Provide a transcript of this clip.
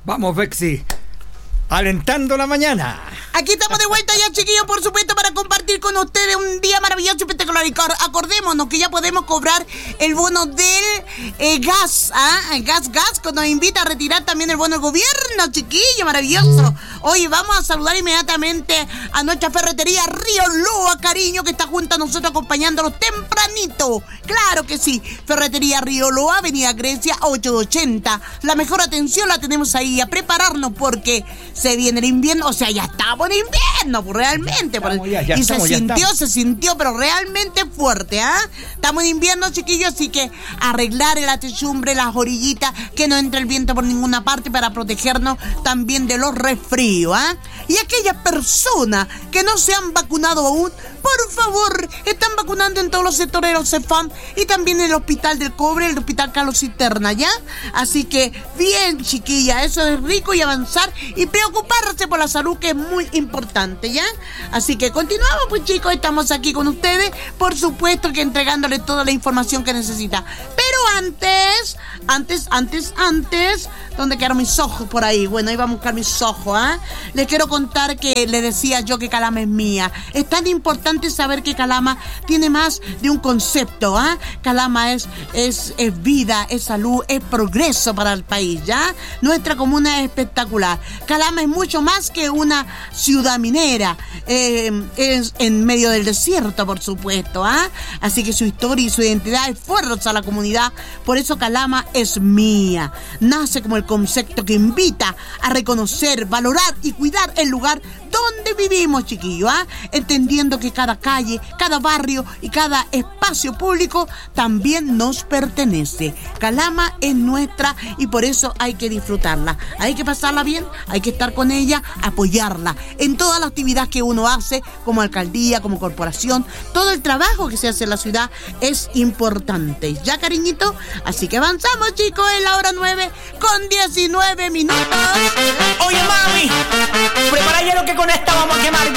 Vamos, Bexi. Alentando la mañana. Aquí estamos de vuelta ya, chiquillos, por supuesto, para compartir con ustedes un día maravilloso y espectacular. Acordémonos que ya podemos cobrar el bono del gas, el gas, que nos invita a retirar también el bono del gobierno, chiquillo, maravilloso. Oye, vamos a saludar inmediatamente a nuestra ferretería Río Loa, cariño, que está junto a nosotros acompañándonos tempranito. Claro que sí, ferretería Río Loa, Avenida Grecia 880. La mejor atención la tenemos ahí, a prepararnos porque se viene el invierno, o sea, ya estamos en invierno, pues realmente. Se sintió, pero realmente fuerte, Estamos en invierno, chiquillos, así que arreglar la techumbre, las orillitas, que no entre el viento por ninguna parte para protegernos también de los resfríos, Y aquellas personas que no se han vacunado aún, por favor, están vacunando en todos los sectores de los CEFAM y también en el Hospital del Cobre, el Hospital Carlos Cisterna, ¿ya? Así que, bien, chiquilla, eso es rico y avanzar y preocuparse por la salud, que es muy importante, ¿ya? Así que continuamos, pues, chicos, estamos aquí con ustedes, por supuesto que entregándoles toda la información que necesita. Pero antes, ¿dónde quedaron mis ojos por ahí? Bueno, ahí vamos a buscar mis ojos, Les quiero contar que le decía yo que Calama es mía. Es tan importante saber que Calama tiene más de un concepto, Calama es vida, es salud, es progreso para el país, ¿ya? Nuestra comuna es espectacular. Calama es mucho más que una ciudad minera, es en medio del desierto, por supuesto, Así que su historia y su identidad esfuerza a la comunidad. Por eso Calama es mía. Nace como el concepto que invita a reconocer, valorar y cuidar el lugar donde vivimos, chiquillos, entendiendo que cada calle, cada barrio y cada espacio público también nos pertenece. Calama es nuestra y por eso hay que disfrutarla. Hay que pasarla bien, hay que estar con ella, apoyarla en toda la actividad que uno hace como alcaldía, como corporación. Todo el trabajo que se hace en la ciudad es importante. ¿Ya, cariñito? Así que avanzamos, chicos, en la hora 9:19. Oye, mami, prepara ya lo que con esta vamos a quemar.